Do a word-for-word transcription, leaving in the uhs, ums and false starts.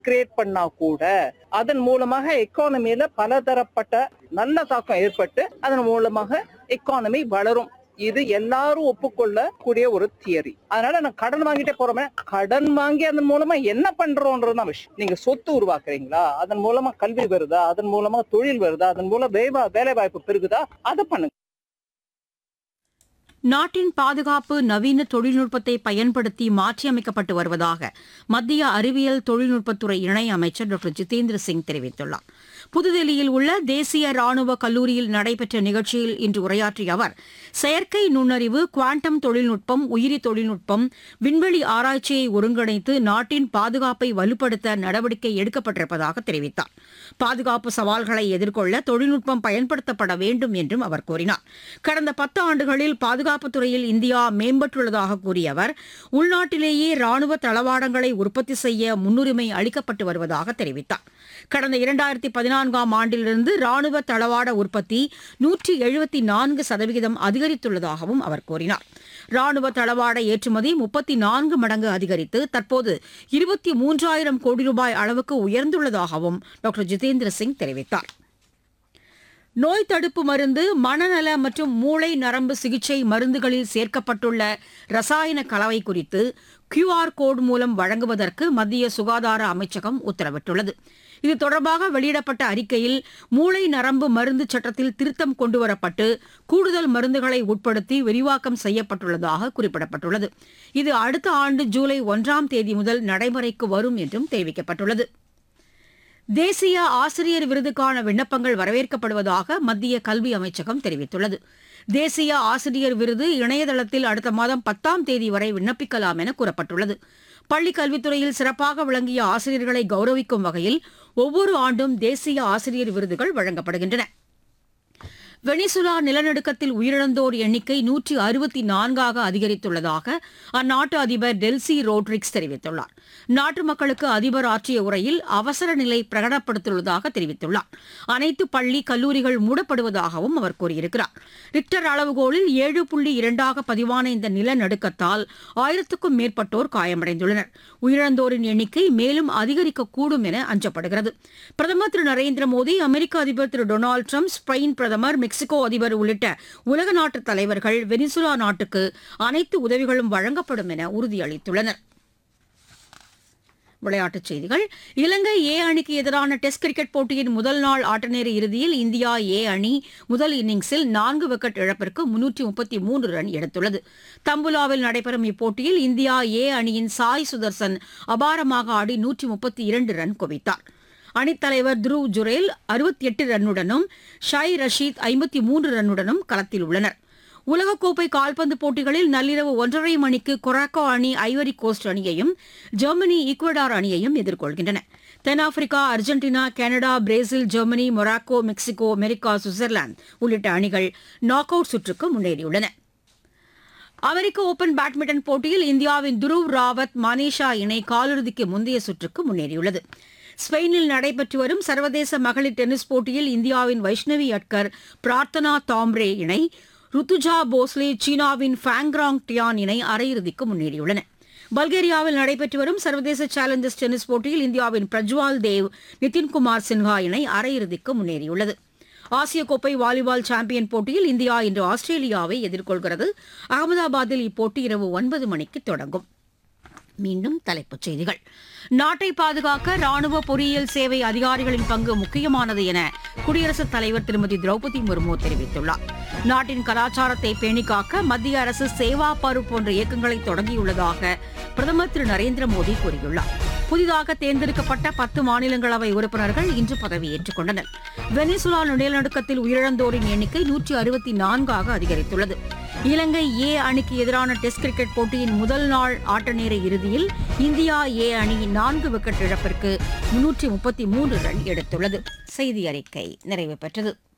Create பண்ணா கூட அதன் மூலமாக எக்கானமியில பலதரப்பட்ட நல்ல தாக்கம் ஏற்பட்டு அதன் மூலமாக எக்கானமி வளரும். இது எல்லாரும் ஒப்புக்கொள்ள கூடிய ஒரு தியரி. அதனால நான் கடன் வாங்கிட்டே போறோமே, கடன் வாங்கி அதன் மூலமா என்ன பண்றோம்ன்றதுதான் விஷயம். நீங்க சொத்து உருவாக்குறீங்களா, அதன் மூலமா கல்வி வருதா, அதன் மூலமா தொழில் வருதா, அதன் மூலம் வேலை வாய்ப்பு பெருகுதா, அதை பண்ணுங்க. நாட்டின் பாதுகாப்பு நவீன தொழில்நுட்பத்தை பயன்படுத்தி மாற்றியமைக்கப்பட்டு வருவதாக மத்திய அறிவியல் தொழில்நுட்பத்துறை இணை அமைச்சர் டாக்டர் ஜிதேந்திர சிங் தெரிவித்துள்ளார். புதுதில்லியில் உள்ள தேசிய ராணுவ கல்லூரியில் நடைபெற்ற நிகழ்ச்சியில் இன்று உரையாற்றிய அவர், செயற்கை நுண்ணறிவு, குவாண்டம் தொழில்நுட்பம், உயிரி தொழில்நுட்பம், விண்வெளி ஆராய்ச்சியை ஒருங்கிணைத்து நாட்டின் பாதுகாப்பை வலுப்படுத்த நடவடிக்கை எடுக்கப்பட்டிருப்பதாக தெரிவித்தார். பாதுகாப்பு சவால்களை எதிர்கொள்ள தொழில்நுட்பம் பயன்படுத்தப்பட வேண்டும் என்றும் அவர் கூறினார். கடந்த பத்து ஆண்டுகளில் பாதுகாப்புத் துறையில் இந்தியா மேம்பட்டுள்ளதாக கூறிய அவர், உள்நாட்டிலேயே ராணுவ தளவாடங்களை உற்பத்தி செய்ய முன்னுரிமை அளிக்கப்பட்டு வருவதாக தெரிவித்தார். கடந்த இரண்டாயிரத்தி பதினான்காம் ஆண்டிலிருந்து ராணுவ தளவாட உற்பத்தி நூற்றி எழுபத்தி நான்கு சதவீதம் அதிகரித்துள்ளதாகவும் அவர் கூறினார். ராணுவ தளவாட ஏற்றுமதி முப்பத்தி நான்கு மடங்கு அதிகரித்து தற்போது இருபத்தி மூன்றாயிரம் கோடி ரூபாய் அளவுக்கு உயர்ந்துள்ளதாகவும் டாக்டர் ஜிதேந்திர சிங் தெரிவித்தார். நோய் தடுப்பு மருந்து, மனநல மற்றும் மூளை நரம்பு சிகிச்சை மருந்துகளில் சேர்க்கப்பட்டுள்ள ரசாயன கலவை குறித்து கியூஆர் கோடு மூலம் வழங்குவதற்கு மத்திய சுகாதார அமைச்சகம் உத்தரவிட்டுள்ளது. இது தொடர்பாக வெளியிடப்பட்ட அறிக்கையில், மூளை நரம்பு மருந்து சட்டத்தில் திருத்தம் கொண்டுவரப்பட்டு கூடுதல் மருந்துகளை உட்படுத்தி விரிவாக்கம் செய்யப்பட்டுள்ளதாக குறிப்பிடப்பட்டுள்ளது. இது அடுத்த ஆண்டு ஜூலை ஒன்றாம் தேதி முதல் நடைமுறைக்கு வரும் என்றும் தெரிவிக்கப்பட்டுள்ளது. தேசிய ஆசிரியர் விருதுக்கான விண்ணப்பங்கள் வரவேற்கப்படுவதாக மத்திய கல்வி அமைச்சகம் தெரிவித்துள்ளது. தேசிய ஆசிரியர் விருது இணையதளத்தில் அடுத்த மாதம் பத்தாம் தேதி வரை விண்ணப்பிக்கலாம் என கூறப்பட்டுள்ளது. பள்ளிக் கல்வித்துறையில் சிறப்பாக விளங்கிய ஆசிரியர்களை கௌரவிக்கும் வகையில் ஒவ்வொரு ஆண்டும் தேசிய ஆசிரியர் விருதுகள் வழங்கப்படுகின்றன. வெனிசுலா நிலநடுக்கத்தில் உயிரிழந்தோர் எண்ணிக்கை நூற்றி அறுபத்தி நான்காக அதிகரித்துள்ளதாக அந்நாட்டு அதிபர் டெல்சி ரோட்ரிக்ஸ் தெரிவித்துள்ளார். நாட்டு மக்களுக்கு அதிபர் ஆற்றிய உரையில் அவசர நிலை பிரகடனப்படுத்தியுள்ளதாக தெரிவித்துள்ளார். அனைத்து பள்ளி கல்லூரிகள் மூடப்படுவதாகவும் அவர் கூறியிருக்கிறார். ரிக்டர் அளவுகோலில் ஏழு புள்ளி இரண்டாக பதிவான இந்த நிலநடுக்கத்தால் ஆயிரத்துக்கும் மேற்பட்டோர் காயமடைந்துள்ளனர். உயிரிழந்தோரின் எண்ணிக்கை மேலும் அதிகரிக்கக்கூடும் என அஞ்சப்படுகிறது. பிரதமர் திரு நரேந்திர மோடி, அமெரிக்க அதிபர் திரு டொனால்டு டிரம்ப், ஸ்பெயின் பிரதமர், மெக்சிகோ அதிபர் உள்ளிட்ட உலக நாட்டு தலைவர்கள் வெனிசுலா நாட்டுக்கு அனைத்து உதவிகளும் வழங்கப்படும் என உறுதியளித்துள்ளனர். விளையாட்டுச் செய்திகள். இலங்கை ஏ அணிக்கு எதிரான டெஸ்ட் கிரிக்கெட் போட்டியின் முதல் நாள் ஆட்டநேர இறுதியில் இந்தியா ஏ அணி முதல் இன்னிங்ஸில் நான்கு விக்கெட் இழப்பிற்கு முன்னூற்றி முப்பத்தி மூன்று ரன் எடுத்துள்ளது. தம்புலாவில் நடைபெறும் இப்போட்டியில் இந்தியா ஏ அணியின் சாய் சுதர்சன் அபாரமாக ஆடி நூற்றி முப்பத்தி இரண்டு ரன் குவித்தார். அணித்தலைவர் துருவ் ஜுரேல் அறுபத்தி எட்டு ரன்னுடனும் ஷாய் ரஷீத் ஐம்பத்தி மூன்று ரன்னுடனும் களத்தில் உள்ளனர். உலகக்கோப்பை கால்பந்து போட்டிகளில் நள்ளிரவு ஒன்றரை மணிக்கு கொராக்கோ அணி ஐவரி கோஸ்ட் அணியையும், ஜெர்மனி ஈக்குவடார் அணியையும் எதிர்கொள்கின்றன. தென்னாப்பிரிக்கா, Argentina, Canada, Brazil, Germany, Morocco, Mexico, America, Switzerland உள்ளிட்ட அணிகள் நாக் அவுட் சுற்றுக்கு முன்னேறியுள்ளன. அமெரிக்க ஓபன் பேட்மிண்டன் போட்டியில் இந்தியாவின் துருவ் ராவத், மனிஷா இணை காலிறுதிக்கு முந்தைய சுற்றுக்கு முன்னேறியுள்ளது. ஸ்பெயினில் நடைபெற்று வரும் சர்வதேச மகளிர் டென்னிஸ் போட்டியில் இந்தியாவின் வைஷ்ணவி அட்கர், பிரார்த்தனா தாம்ரே இணை, ருத்துஜா போஸ்லே, சீனாவின் ஃபேங்ராங் டியான் இணை அரையிறுதிக்கு முன்னேறியுள்ளன. பல்கேரியாவில் நடைபெற்று வரும் சர்வதேச சேலஞ்சர்ஸ் டென்னிஸ் போட்டியில் இந்தியாவின் பிரஜ்வால் தேவ், நிதின்குமார் சின்ஹா இணை அரையிறுதிக்கு முன்னேறியுள்ளது. ஆசிய கோப்பை வாலிபால் சாம்பியன் போட்டியில் இந்தியா இன்று ஆஸ்திரேலியாவை எதிர்கொள்கிறது. அகமதாபாத்தில் இப்போட்டி இரவு ஒன்பது மணிக்கு தொடங்கும். மீண்டும் தலைப்புச் செய்திகள். நாட்டை பாதுகாக்க ராணுவ பொறியியல் சேவை அதிகாரிகளின் பங்கு முக்கியமானது என குடியரசுத் தலைவர் திருமதி திரௌபதி முர்மு தெரிவித்துள்ளார். நாட்டின் கலாச்சாரத்தை பேணிக்காக்க மத்திய அரசு சேவா பரு போன்ற இயக்கங்களை தொடங்கியுள்ளதாக பிரதமர் திரு நரேந்திர மோடி கூறியுள்ளார். புதிதாக தேர்ந்தெடுக்கப்பட்ட பத்து மாநிலங்களவை உறுப்பினர்கள் இன்று பதவியேற்றுக் கொண்டனர். வெனிசுலா நிலநடுக்கத்தில் உயிரிழந்தோரின் எண்ணிக்கை நூற்றி அறுபத்தி நான்காக அதிகரித்துள்ளது. இலங்கை ஏ அணிக்கு எதிரான டெஸ்ட் கிரிக்கெட் போட்டியின் முதல் நாள் ஆட்டநேர இறுதியில் இந்தியா ஏ அணி நான்கு விக்கெட் இழப்பிற்கு முன்னூற்றி முப்பத்தி மூன்று ரன் எடுத்துள்ளது. செய்தி அறிக்கை நிறைவு பெற்றது.